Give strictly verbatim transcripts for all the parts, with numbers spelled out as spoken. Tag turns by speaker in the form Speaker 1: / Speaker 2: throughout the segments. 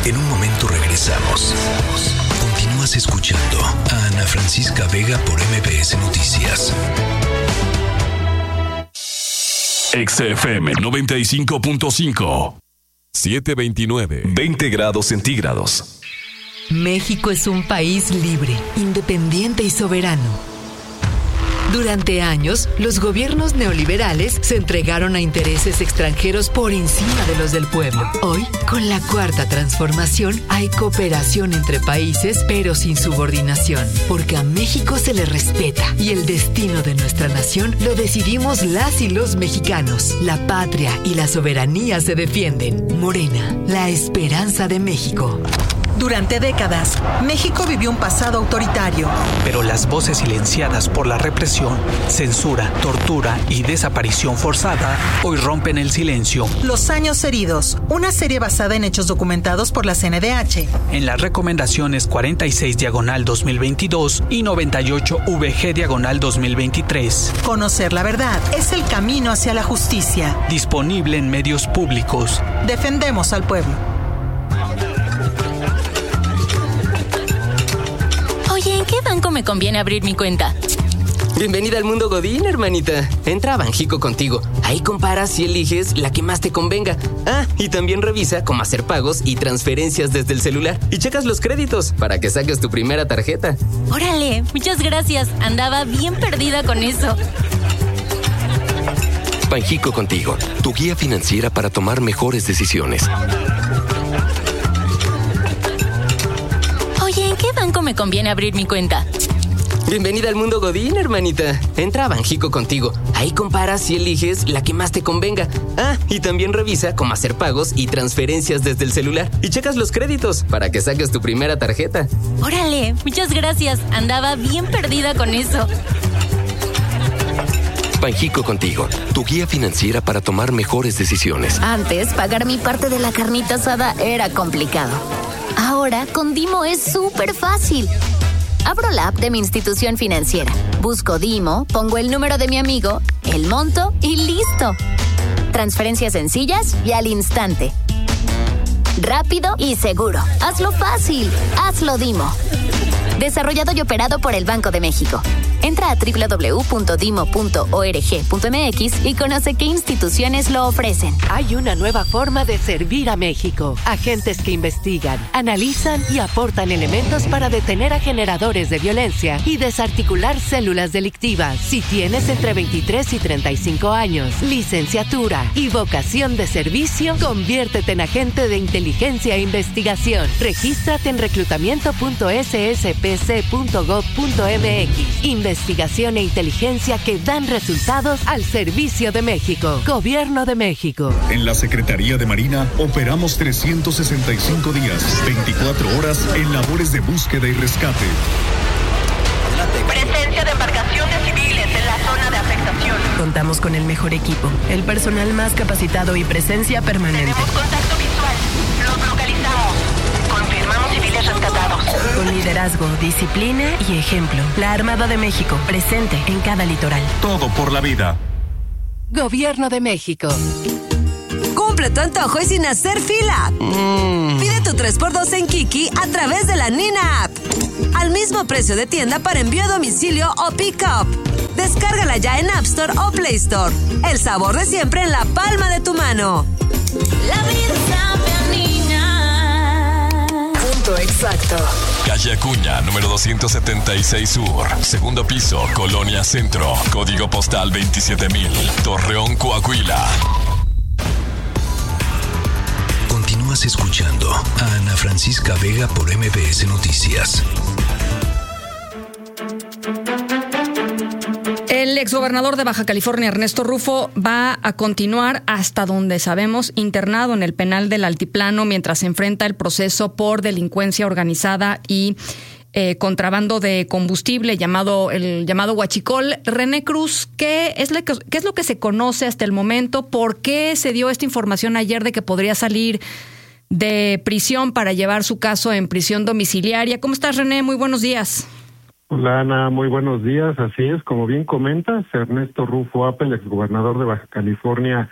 Speaker 1: En un momento regresamos. Continúas escuchando a Ana Francisca Vega por M B S Noticias.
Speaker 2: X F M noventa y cinco punto cinco.
Speaker 3: siete veintinueve.
Speaker 2: veinte grados centígrados.
Speaker 4: México es un país libre, independiente y soberano. Durante años, los gobiernos neoliberales se entregaron a intereses extranjeros por encima de los del pueblo. Hoy, con la cuarta transformación, hay cooperación entre países, pero sin subordinación, porque a México se le respeta y el destino de nuestra nación lo decidimos las y los mexicanos. La patria y la soberanía se defienden. Morena, la esperanza de México.
Speaker 5: Durante décadas, México vivió un pasado autoritario.
Speaker 6: Pero las voces silenciadas por la represión, censura, tortura y desaparición forzada hoy rompen el silencio.
Speaker 5: Los años heridos, una serie basada en hechos documentados por la C N D H.
Speaker 6: En las recomendaciones cuarenta y seis diagonal dos mil veintidós y noventa y ocho V G diagonal dos mil veintitrés.
Speaker 5: Conocer la verdad es el camino hacia la justicia.
Speaker 6: Disponible en medios públicos.
Speaker 5: Defendemos al pueblo.
Speaker 7: Oye, ¿en qué banco me conviene abrir mi cuenta?
Speaker 8: Bienvenida al mundo Godín, hermanita. Entra a Banjico Contigo. Ahí comparas y eliges la que más te convenga. Ah, y también revisa cómo hacer pagos y transferencias desde el celular. Y checas los créditos para que saques tu primera tarjeta.
Speaker 7: Órale, muchas gracias. Andaba bien perdida con eso.
Speaker 1: Banjico Contigo, tu guía financiera para tomar mejores decisiones.
Speaker 7: Oye, ¿en qué banco me conviene abrir mi cuenta?
Speaker 8: Bienvenida al mundo Godín, hermanita. Entra a Banjico Contigo. Ahí comparas y eliges la que más te convenga. Ah, y también revisa cómo hacer pagos y transferencias desde el celular. Y checas los créditos para que saques tu primera tarjeta.
Speaker 7: Órale, muchas gracias. Andaba bien perdida con eso.
Speaker 1: Banjico Contigo, tu guía financiera para tomar mejores decisiones.
Speaker 9: Antes, pagar mi parte de la carnita asada era complicado. Ahora, con Dimo es súper fácil. Abro la app de mi institución financiera, busco Dimo, pongo el número de mi amigo, el monto y listo. Transferencias sencillas y al instante. Rápido y seguro. Hazlo fácil. Hazlo Dimo. Desarrollado y operado por el Banco de México. Entra a doble u doble u doble u punto dimo punto org punto m x y conoce qué instituciones lo ofrecen.
Speaker 10: Hay una nueva forma de servir a México. Agentes que investigan, analizan y aportan elementos para detener a generadores de violencia y desarticular células delictivas. Si tienes entre veintitrés y treinta y cinco años, licenciatura y vocación de servicio, conviértete en agente de inteligencia e investigación. Regístrate en reclutamiento punto s s p c punto gov punto m x. Investigación e inteligencia que dan resultados al servicio de México. Gobierno de México.
Speaker 2: En la Secretaría de Marina operamos trescientos sesenta y cinco días, veinticuatro horas en labores de búsqueda y rescate.
Speaker 11: Presencia de embarcaciones civiles en la zona de afectación.
Speaker 12: Contamos con el mejor equipo, el personal más capacitado y presencia permanente.
Speaker 11: Tenemos contacto visual. Los localizamos. Confirmamos civiles rescatados.
Speaker 12: Con liderazgo, disciplina y ejemplo. La Armada de México, presente en cada litoral.
Speaker 2: Todo por la vida.
Speaker 10: Gobierno de México.
Speaker 13: Cumple tu antojo y sin hacer fila. Mm. Pide tu tres por dos en Kiki a través de la Nina App. Al mismo precio de tienda para envío a domicilio o pick-up. Descárgala ya en App Store o Play Store. El sabor de siempre en la palma de tu mano.
Speaker 7: La vida sabe a niña.
Speaker 4: Punto exacto.
Speaker 3: Calle Acuña, número doscientos setenta y seis Sur. Segundo piso, Colonia Centro. Código postal veintisiete mil. Torreón, Coahuila.
Speaker 1: Continúas escuchando a Ana Francisca Vega por M B S Noticias.
Speaker 14: El exgobernador de Baja California, Ernesto Rufo, va a continuar, hasta donde sabemos, internado en el penal del Altiplano mientras se enfrenta el proceso por delincuencia organizada y eh, contrabando de combustible llamado el llamado huachicol. René Cruz, ¿qué es, lo que, ¿qué es lo que se conoce hasta el momento? ¿Por qué se dio esta información ayer de que podría salir de prisión para llevar su caso en prisión domiciliaria? ¿Cómo estás, René? Muy buenos días.
Speaker 15: Hola, Ana, muy buenos días. Así es, como bien comentas, Ernesto Rufo Apel, exgobernador de Baja California,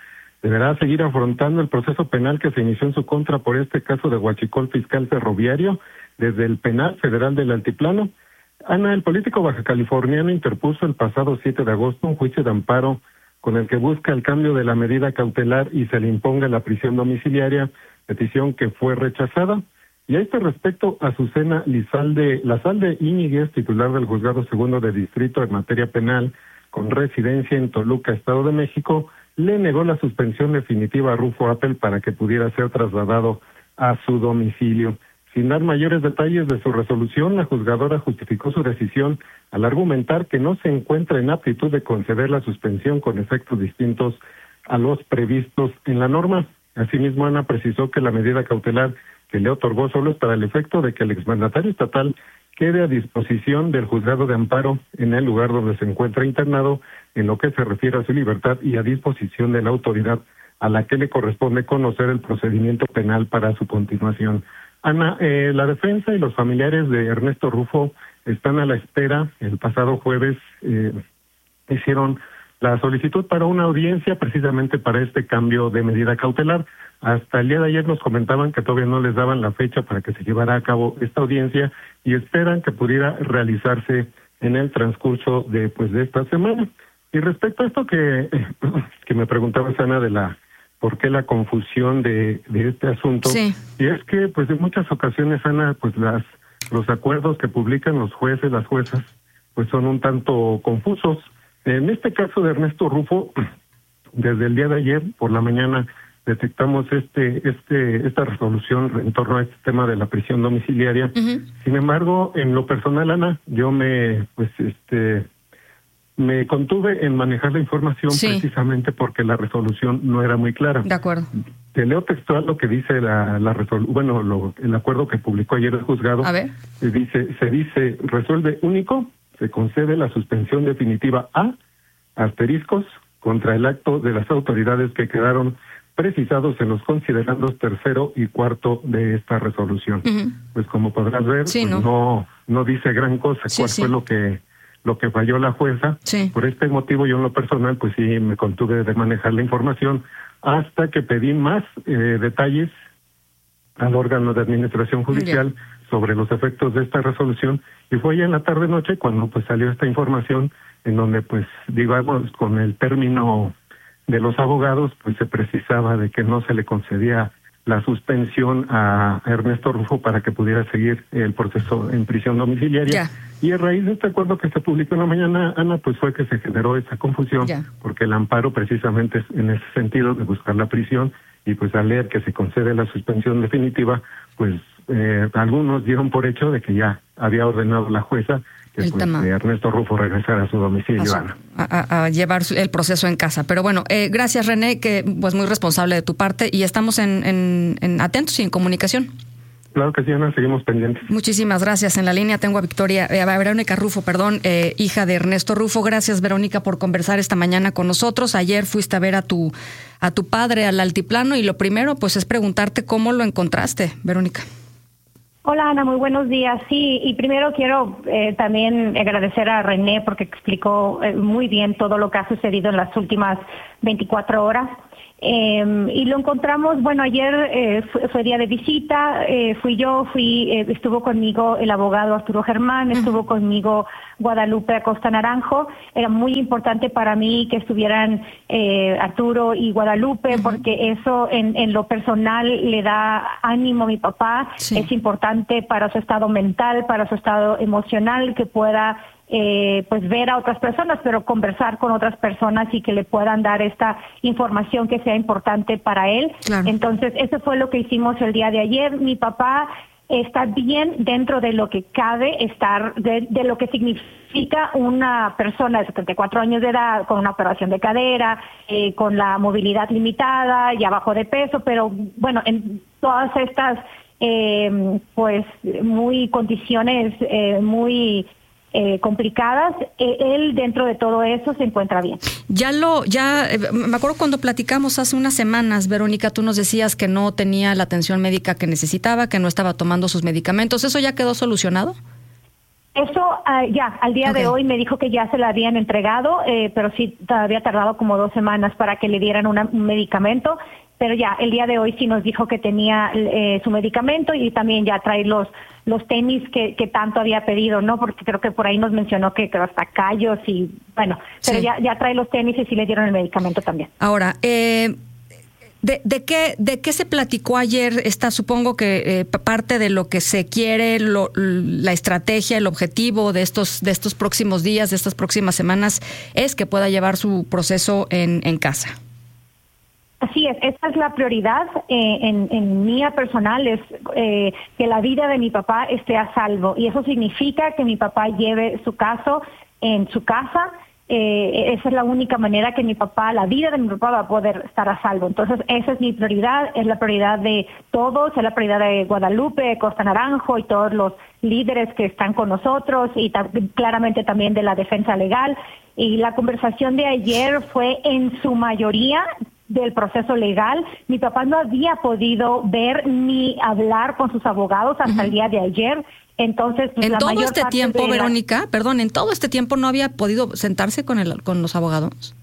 Speaker 15: deberá seguir afrontando el proceso penal que se inició en su contra por este caso de huachicol fiscal ferroviario desde el Penal Federal del Altiplano. Ana, el político bajacaliforniano interpuso el pasado siete de agosto un juicio de amparo con el que busca el cambio de la medida cautelar y se le imponga la prisión domiciliaria, petición que fue rechazada. Y a este respecto, Azucena Lizalde, Lazalde Íñiguez, titular del Juzgado Segundo de Distrito en materia penal, con residencia en Toluca, Estado de México, le negó la suspensión definitiva a Rufo Appel para que pudiera ser trasladado a su domicilio. Sin dar mayores detalles de su resolución, la juzgadora justificó su decisión al argumentar que no se encuentra en aptitud de conceder la suspensión con efectos distintos a los previstos en la norma. Asimismo, Ana precisó que la medida cautelar que le otorgó solo es para el efecto de que el exmandatario estatal quede a disposición del juzgado de amparo en el lugar donde se encuentra internado en lo que se refiere a su libertad y a disposición de la autoridad a la que le corresponde conocer el procedimiento penal para su continuación. Ana, eh, la defensa y los familiares de Ernesto Rufo están a la espera. El pasado jueves eh, hicieron la solicitud para una audiencia precisamente para este cambio de medida cautelar. Hasta el día de ayer nos comentaban que todavía no les daban la fecha para que se llevara a cabo esta audiencia y esperan que pudiera realizarse en el transcurso de pues de esta semana. Y respecto a esto que, que me preguntaba Ana de la por qué la confusión de, de este asunto, sí. Y es que pues en muchas ocasiones, Ana, pues las los acuerdos que publican los jueces, las juezas, pues son un tanto confusos. En este caso de Ernesto Rufo, desde el día de ayer por la mañana detectamos este este esta resolución en torno a este tema de la prisión domiciliaria. Uh-huh. Sin embargo, en lo personal, Ana, yo me pues este me contuve en manejar la información, sí, precisamente porque la resolución no era muy clara.
Speaker 14: De acuerdo.
Speaker 15: Te leo textual lo que dice la, la resolución, bueno, lo, el acuerdo que publicó ayer el juzgado.
Speaker 14: A ver.
Speaker 15: Se dice, se dice, resuelve único, se concede la suspensión definitiva a asteriscos contra el acto de las autoridades que quedaron precisados en los considerandos tercero y cuarto de esta resolución. Uh-huh. Pues como podrás ver, sí, pues ¿no? no no dice gran cosa. Sí, cuál sí. fue lo que lo que falló la jueza. Sí. Por este motivo yo en lo personal pues sí me contuve de manejar la información hasta que pedí más eh, detalles al órgano de administración judicial yeah. sobre los efectos de esta resolución, y fue ya en la tarde noche cuando pues salió esta información en donde pues digamos con el término de los abogados pues se precisaba de que no se le concedía la suspensión a Ernesto Rufo para que pudiera seguir el proceso en prisión domiciliaria. Yeah. Y a raíz de este acuerdo que se publicó en la mañana, Ana, pues fue que se generó esa confusión, yeah. porque el amparo precisamente es en ese sentido de buscar la prisión, y pues al leer que se concede la suspensión definitiva, pues eh, algunos dieron por hecho de que ya había ordenado la jueza que pues, eh, Ernesto Rufo regresara a su domicilio, a, Ana.
Speaker 14: A, a llevar el proceso en casa. Pero bueno, eh, gracias, René, que pues muy responsable de tu parte, y estamos en, en, en atentos y en comunicación.
Speaker 15: Claro que sí, Ana, seguimos pendientes.
Speaker 14: Muchísimas gracias. En la línea tengo a Victoria, eh, a Verónica Rufo, perdón, eh, hija de Ernesto Rufo. Gracias, Verónica, por conversar esta mañana con nosotros. Ayer fuiste a ver a tu a tu padre al altiplano, y lo primero pues es preguntarte cómo lo encontraste, Verónica.
Speaker 16: Hola, Ana, muy buenos días. Sí, y primero quiero eh, también agradecer a René porque explicó eh, muy bien todo lo que ha sucedido en las últimas veinticuatro horas. Eh, y lo encontramos, bueno, ayer eh, fue, fue día de visita, eh, fui yo, fui, eh, estuvo conmigo el abogado Arturo Germán, uh-huh. estuvo conmigo Guadalupe Acosta Naranjo. Era muy importante para mí que estuvieran eh, Arturo y Guadalupe, uh-huh. porque eso en, en lo personal le da ánimo a mi papá. Sí. Es importante para su estado mental, para su estado emocional, que pueda Eh, pues ver a otras personas, pero conversar con otras personas y que le puedan dar esta información que sea importante para él. Claro. Entonces, eso fue lo que hicimos el día de ayer. Mi papá está bien dentro de lo que cabe estar, de, de lo que significa una persona de setenta y cuatro años de edad, con una operación de cadera, eh, con la movilidad limitada y abajo de peso, pero bueno, en todas estas eh, pues muy condiciones eh, muy Eh, complicadas, eh, él dentro de todo eso se encuentra bien.
Speaker 14: Ya lo, ya, eh, me acuerdo cuando platicamos hace unas semanas, Verónica, tú nos decías que no tenía la atención médica que necesitaba, que no estaba tomando sus medicamentos. ¿Eso ya quedó solucionado?
Speaker 16: Eso uh, ya, al día okay. de hoy me dijo que ya se la habían entregado, eh, pero sí había tardado como dos semanas para que le dieran una, un medicamento, pero ya, el día de hoy sí nos dijo que tenía eh, su medicamento y también ya trae los los tenis que, que tanto había pedido, ¿no? Porque creo que por ahí nos mencionó que, que hasta callos y, bueno, pero sí. ya, ya trae los tenis y sí le dieron el medicamento también.
Speaker 14: Ahora, eh... ¿De, de qué de qué se platicó ayer? Esta, supongo que eh, parte de lo que se quiere, lo, la estrategia, el objetivo de estos de estos próximos días, de estas próximas semanas, es que pueda llevar su proceso en, en casa.
Speaker 16: Así es, esa es la prioridad eh, en, en mía personal, es eh, que la vida de mi papá esté a salvo. Y eso significa que mi papá lleve su caso en su casa. Eh, esa es la única manera que mi papá, la vida de mi papá va a poder estar a salvo. Entonces, esa es mi prioridad, es la prioridad de todos, es la prioridad de Guadalupe, Costa Naranjo y todos los líderes que están con nosotros y ta- claramente también de la defensa legal. Y la conversación de ayer fue en su mayoría del proceso legal. Mi papá no había podido ver ni hablar con sus abogados hasta uh-huh. el día de ayer. Entonces, pues,
Speaker 14: en
Speaker 16: la
Speaker 14: todo
Speaker 16: mayor
Speaker 14: este
Speaker 16: parte
Speaker 14: tiempo,
Speaker 16: de la...
Speaker 14: Verónica, perdón, en todo este tiempo no había podido sentarse con el con los abogados.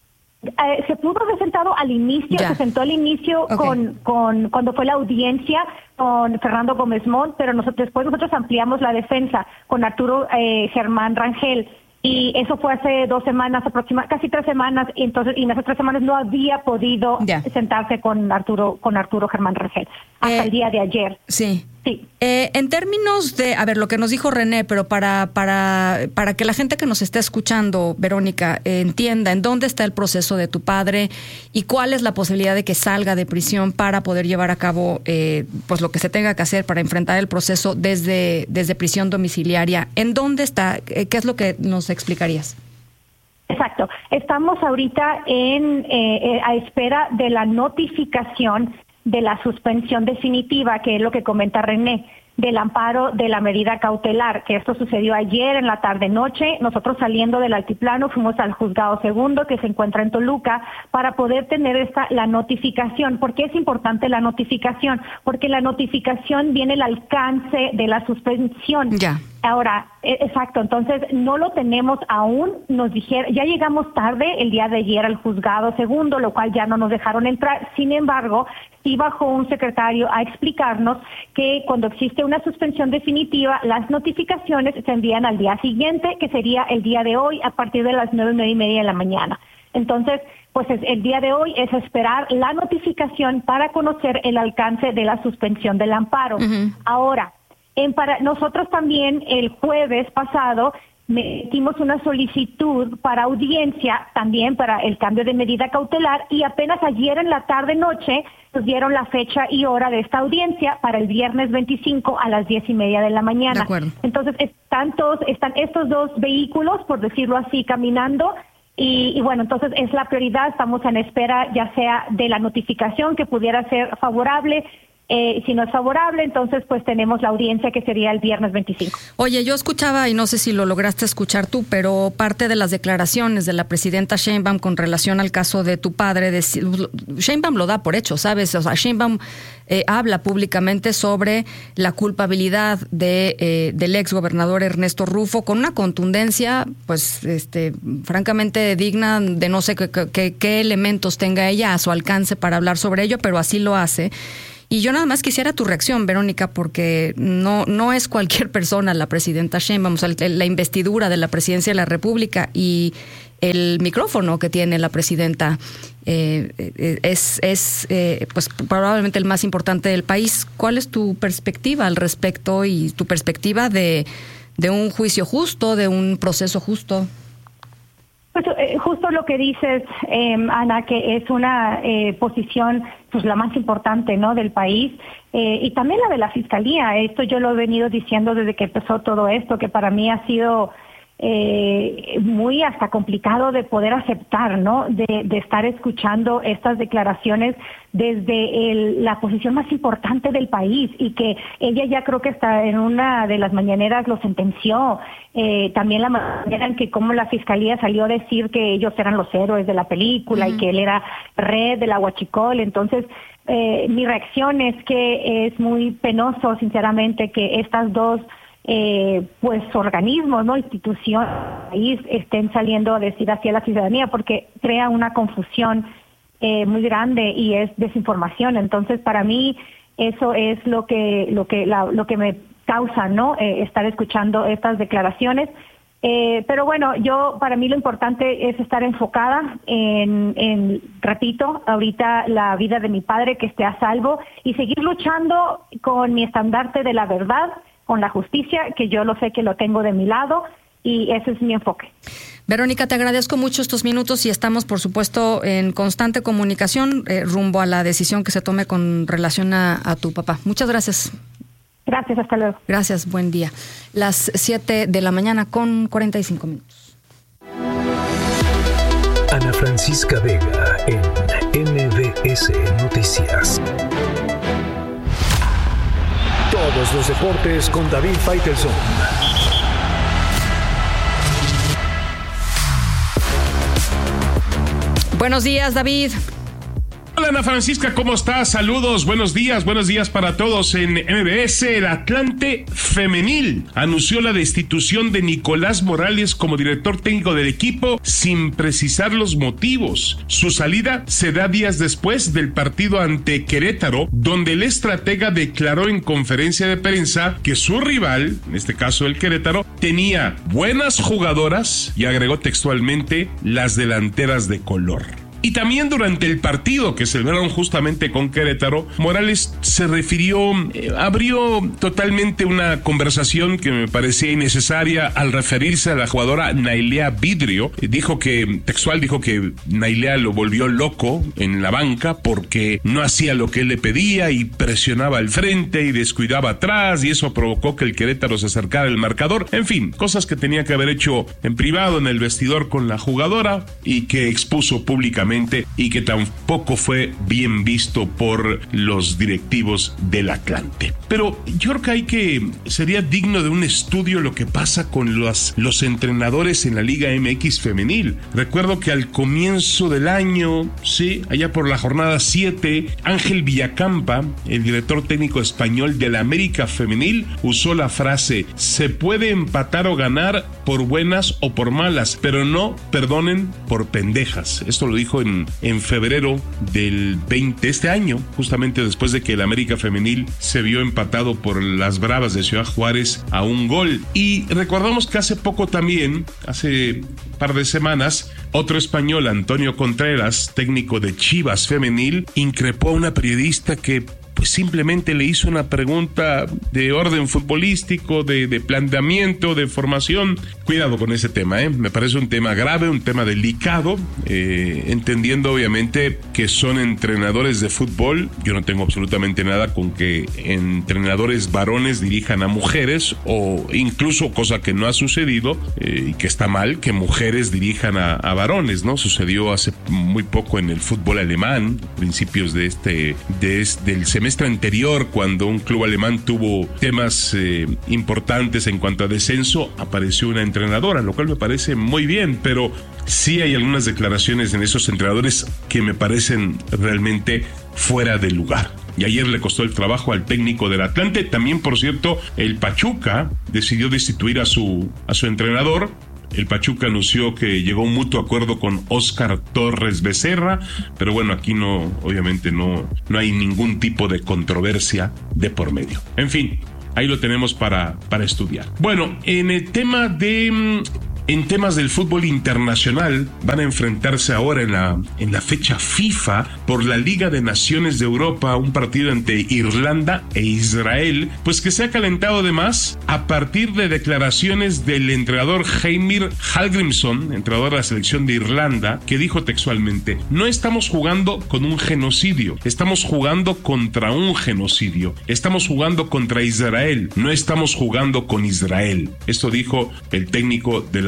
Speaker 16: Eh, se pudo haber sentado al inicio, ya. se sentó al inicio okay. con, con cuando fue la audiencia con Fernando Gómez Montt, pero nosotros después nosotros ampliamos la defensa con Arturo eh, Germán Rangel. Y eso fue hace dos semanas, aproximadamente, casi tres semanas, y entonces y en esas tres semanas no había podido yeah. sentarse con Arturo con Arturo Germán Rangel hasta eh, el día de ayer.
Speaker 14: Sí.
Speaker 16: Sí.
Speaker 14: Eh, en términos de, a ver, lo que nos dijo René, pero para para para que la gente que nos está escuchando, Verónica, eh, entienda en dónde está el proceso de tu padre y cuál es la posibilidad de que salga de prisión para poder llevar a cabo eh, pues lo que se tenga que hacer para enfrentar el proceso desde desde prisión domiciliaria. ¿En dónde está? ¿Qué es lo que nos explicarías?
Speaker 16: Exacto. Estamos ahorita en eh, a espera de la notificación de la suspensión definitiva, que es lo que comenta René, del amparo de la medida cautelar, que esto sucedió ayer en la tarde-noche. Nosotros saliendo del altiplano fuimos al juzgado segundo, que se encuentra en Toluca, para poder tener esta la notificación. ¿Por qué es importante la notificación? Porque la notificación viene el alcance de la suspensión.
Speaker 14: Ya.
Speaker 16: Ahora, exacto, entonces no lo tenemos aún, nos dijeron, ya llegamos tarde el día de ayer al juzgado segundo, lo cual ya no nos dejaron entrar. Sin embargo, sí bajó un secretario a explicarnos que cuando existe una suspensión definitiva, las notificaciones se envían al día siguiente, que sería el día de hoy, a partir de las nueve, nueve y media de la mañana. Entonces, pues es, el día de hoy es esperar la notificación para conocer el alcance de la suspensión del amparo. Uh-huh. Ahora, En para, nosotros también el jueves pasado metimos una solicitud para audiencia, también para el cambio de medida cautelar, y apenas ayer en la tarde-noche nos dieron la fecha y hora de esta audiencia para el viernes veinticinco a las diez y media de la mañana.
Speaker 14: De acuerdo.
Speaker 16: Entonces están, todos, están estos dos vehículos, por decirlo así, caminando. Y, y bueno, entonces es la prioridad, estamos en espera ya sea de la notificación que pudiera ser favorable. Eh, si no es favorable, entonces pues tenemos la audiencia que sería el viernes veinticinco.
Speaker 14: Oye, yo escuchaba, y no sé si lo lograste escuchar tú, pero parte de las declaraciones de la presidenta Sheinbaum con relación al caso de tu padre, de, Sheinbaum lo da por hecho, ¿sabes? O sea, Sheinbaum eh, habla públicamente sobre la culpabilidad de eh, del ex gobernador Ernesto Rufo con una contundencia, pues, este, francamente digna de no sé qué, qué, qué elementos tenga ella a su alcance para hablar sobre ello, pero así lo hace. Y yo nada más quisiera tu reacción, Verónica, porque no no es cualquier persona la presidenta Sheinbaum, o sea, la investidura de la presidencia de la República y el micrófono que tiene la presidenta eh, es, es eh, pues probablemente el más importante del país. ¿Cuál es tu perspectiva al respecto y tu perspectiva de, de un juicio justo, de un proceso justo?
Speaker 16: Pues eh, justo lo que dices, eh, Ana, que es una eh, posición pues la más importante, ¿no?, del país, eh, y también la de la Fiscalía. Esto yo lo he venido diciendo desde que empezó todo esto, que para mí ha sido eh, muy hasta complicado de poder aceptar, ¿no?, de, de estar escuchando estas declaraciones desde el, la posición más importante del país, y que ella ya creo que está en una de las mañaneras lo sentenció. Eh, también la manera en que como la Fiscalía salió a decir que ellos eran los héroes de la película, uh-huh, y que él era red de la Huachicol. Entonces, eh, mi reacción es que es muy penoso, sinceramente, que estas dos eh, pues organismos, no instituciones, ahí estén saliendo a decir hacia la ciudadanía, porque crea una confusión eh, muy grande y es desinformación. Entonces, para mí eso es lo que lo que la, lo que me causa, ¿no? Eh, estar escuchando estas declaraciones. Eh, pero bueno, yo, para mí lo importante es estar enfocada en, en, repito, ahorita la vida de mi padre, que esté a salvo, y seguir luchando con mi estandarte de la verdad, con la justicia, que yo lo sé que lo tengo de mi lado, y ese es mi enfoque.
Speaker 14: Verónica, te agradezco mucho estos minutos y estamos, por supuesto, en constante comunicación eh, rumbo a la decisión que se tome con relación a, a tu papá. Muchas gracias.
Speaker 16: Gracias, hasta luego.
Speaker 14: Gracias, buen día. Las siete de la mañana con cuarenta y cinco minutos.
Speaker 1: Ana Francisca Vega en M B S Noticias. Todos los deportes con David Faitelson.
Speaker 14: Buenos días, David.
Speaker 17: Hola Ana Francisca, ¿cómo estás? Saludos, buenos días, buenos días para todos en M B S. El Atlante Femenil anunció la destitución de Nicolás Morales como director técnico del equipo sin precisar los motivos. Su salida se da días después del partido ante Querétaro, donde el estratega declaró en conferencia de prensa que su rival, en este caso el Querétaro, tenía buenas jugadoras y agregó textualmente las delanteras de color. Y también durante el partido que celebraron justamente con Querétaro, Morales se refirió, eh, abrió totalmente una conversación que me parecía innecesaria al referirse a la jugadora Nailea Vidrio. Eh, dijo que, textual, dijo que Nailea lo volvió loco en la banca porque no hacía lo que él le pedía y presionaba al frente y descuidaba atrás, y eso provocó que el Querétaro se acercara al marcador. En fin, cosas que tenía que haber hecho en privado en el vestidor con la jugadora y que expuso públicamente y que tampoco fue bien visto por los directivos del Atlante. Pero yo creo que hay que, sería digno de un estudio lo que pasa con los, los entrenadores en la Liga M X femenil. Recuerdo que al comienzo del año, sí, allá por la jornada siete, Ángel Villacampa, el director técnico español de la América femenil, usó la frase: se puede empatar o ganar por buenas o por malas, pero no perdonen por pendejas. Esto lo dijo en, en febrero del veinte, este año, justamente después de que el América femenil se vio empatado por las Bravas de Ciudad Juárez a un gol. Y recordamos que hace poco también, hace un par de semanas, otro español, Antonio Contreras, técnico de Chivas femenil, increpó a una periodista que pues simplemente le hizo una pregunta de orden futbolístico, de, de planteamiento, de formación. Cuidado con ese tema, ¿eh? Me parece un tema grave, un tema delicado, eh, entendiendo obviamente que son entrenadores de fútbol. Yo no tengo absolutamente nada con que entrenadores varones dirijan a mujeres, o incluso, cosa que no ha sucedido, eh, y que está mal, que mujeres dirijan a, a varones, ¿no? Sucedió hace muy poco en el fútbol alemán, principios de este, de este del semestre anterior, cuando un club alemán tuvo temas eh, importantes en cuanto a descenso, apareció una entrenadora, lo cual me parece muy bien, pero sí hay algunas declaraciones en esos entrenadores que me parecen realmente fuera de lugar. Y ayer le costó el trabajo al técnico del Atlante. También, por cierto, el Pachuca decidió destituir a su, a su entrenador. El Pachuca anunció que llegó a un mutuo acuerdo con Óscar Torres Becerra, pero bueno, aquí no, obviamente no, no hay ningún tipo de controversia de por medio. En fin, ahí lo tenemos para, para estudiar. Bueno, en el tema de... En temas del fútbol internacional, van a enfrentarse ahora en la, en la fecha FIFA por la Liga de Naciones de Europa, un partido entre Irlanda e Israel, pues que se ha calentado de más a partir de declaraciones del entrenador Heimir Hallgrímsson, entrenador de la selección de Irlanda, que dijo textualmente: no estamos jugando con un genocidio, estamos jugando contra un genocidio, estamos jugando contra Israel, no estamos jugando con Israel. Esto dijo el técnico de la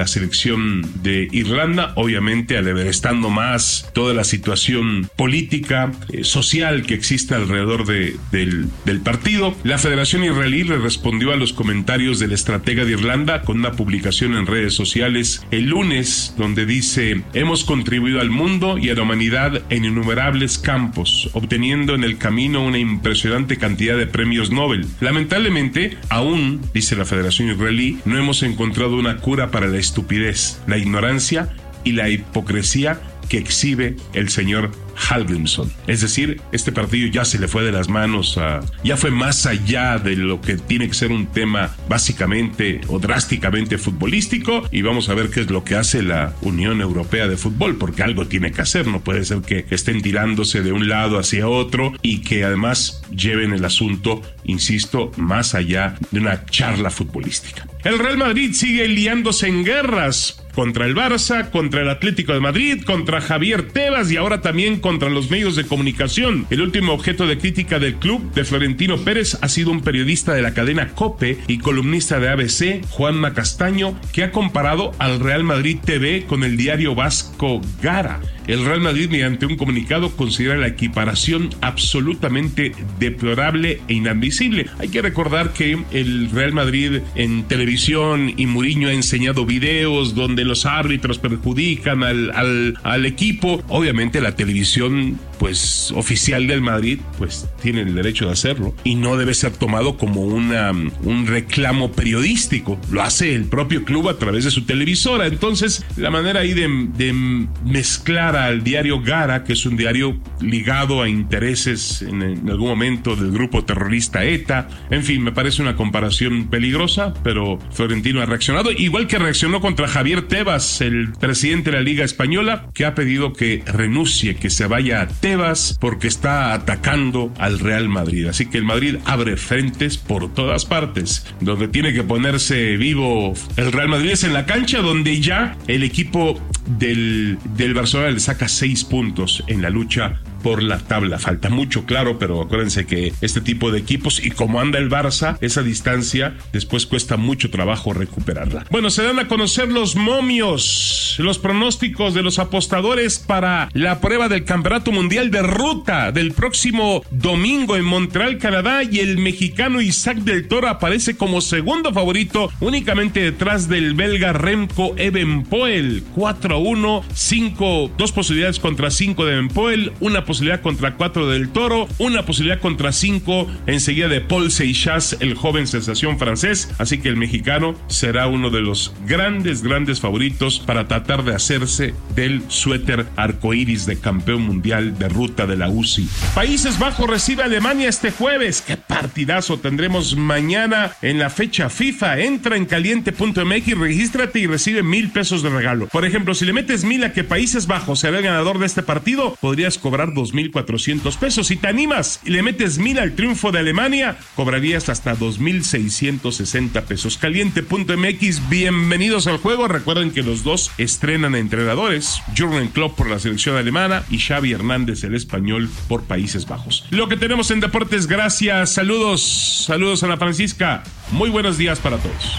Speaker 17: selección de Irlanda, obviamente al haber estando más toda la situación política, eh, social que existe alrededor de, del, del partido. La Federación Israelí le respondió a los comentarios del estratega de Irlanda con una publicación en redes sociales el lunes donde dice: hemos contribuido al mundo y a la humanidad en innumerables campos, obteniendo en el camino una impresionante cantidad de premios Nobel. Lamentablemente, aún, dice la Federación Israelí, no hemos encontrado una cura para la estupidez, la ignorancia y la hipocresía que exhibe el señor Hallgrímsson. Es decir, este partido ya se le fue de las manos, a, ya fue más allá de lo que tiene que ser un tema básicamente o drásticamente futbolístico, y vamos a ver qué es lo que hace la Unión Europea de Fútbol, porque algo tiene que hacer. No puede ser que estén tirándose de un lado hacia otro y que además lleven el asunto, insisto, más allá de una charla futbolística. El Real Madrid sigue liándose en guerras contra el Barça, contra el Atlético de Madrid, contra Javier Tebas y ahora también contra los medios de comunicación. El último objeto de crítica del club de Florentino Pérez ha sido un periodista de la cadena COPE y columnista de A B C, Juanma Castaño, que ha comparado al Real Madrid T V con el diario vasco Gara. El Real Madrid, mediante un comunicado, considera la equiparación absolutamente deplorable e inadmisible. Hay que recordar que el Real Madrid en televisión y Mourinho ha enseñado videos donde los árbitros perjudican al, al, al equipo. Obviamente la televisión pues oficial del Madrid pues tiene el derecho de hacerlo y no debe ser tomado como una, un reclamo periodístico. Lo hace el propio club a través de su televisora. Entonces la manera ahí de, de mezclar al diario Gara, que es un diario ligado a intereses en, en algún momento del grupo terrorista ETA, en fin, me parece una comparación peligrosa, pero Florentino ha reaccionado, igual que reaccionó contra Javier Tebas, el presidente de la Liga Española, que ha pedido que renuncie, que se vaya a Tebas porque está atacando al Real Madrid. Así que el Madrid abre frentes por todas partes. Donde tiene que ponerse vivo el Real Madrid es en la cancha, donde ya el equipo del, del Barcelona le saca seis puntos en la lucha por la tabla. Falta mucho, claro, pero acuérdense que este tipo de equipos, y como anda el Barça, esa distancia después cuesta mucho trabajo recuperarla. Bueno, se dan a conocer los momios, los pronósticos de los apostadores para la prueba del Campeonato Mundial de Ruta del próximo domingo en Montreal, Canadá, y el mexicano Isaac del Toro aparece como segundo favorito, únicamente detrás del belga Remco Evenepoel. cuatro a uno, cinco, dos posibilidades contra cinco de Evenepoel, una posibilidad contra cuatro del Toro, una posibilidad contra cinco enseguida de Paul Seixas, el joven sensación francés. Así que el mexicano será uno de los grandes, grandes favoritos para tratar de hacerse del suéter arcoíris de campeón mundial de ruta de la U C I. Países Bajos recibe a Alemania este jueves. ¡Qué partidazo tendremos mañana en la fecha FIFA! Entra en caliente punto m x, regístrate y recibe mil pesos de regalo. Por ejemplo, si le metes mil a que Países Bajos será el ganador de este partido, podrías cobrar dos mil cuatrocientos pesos. Si te animas y le metes mil al triunfo de Alemania, cobrarías hasta dos mil seiscientos sesenta pesos. Caliente punto m x, bienvenidos al juego. Recuerden que los dos estrenan entrenadores, Jürgen Klopp por la selección alemana y Xavi Hernández, el español, por Países Bajos. Lo que tenemos en deportes, gracias, saludos, saludos Ana Francisca, muy buenos días para todos.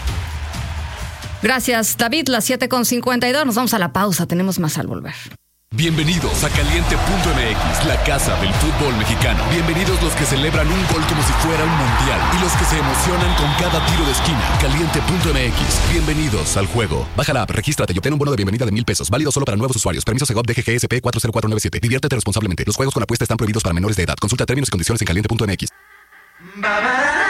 Speaker 14: Gracias, David, las siete con cincuenta y dos, nos vamos a la pausa, tenemos más al volver.
Speaker 3: Bienvenidos a Caliente punto m x, la casa del fútbol mexicano. Bienvenidos los que celebran un gol como si fuera un mundial y los que se emocionan con cada tiro de esquina. Caliente punto m x, bienvenidos al juego. Baja la app, regístrate y obtén un bono de bienvenida de mil pesos, válido solo para nuevos usuarios. Permiso Segov D G G S P cuatro cero cuatro nueve siete. Diviértete responsablemente. Los juegos con apuesta están prohibidos para menores de edad. Consulta términos y condiciones en caliente punto m x.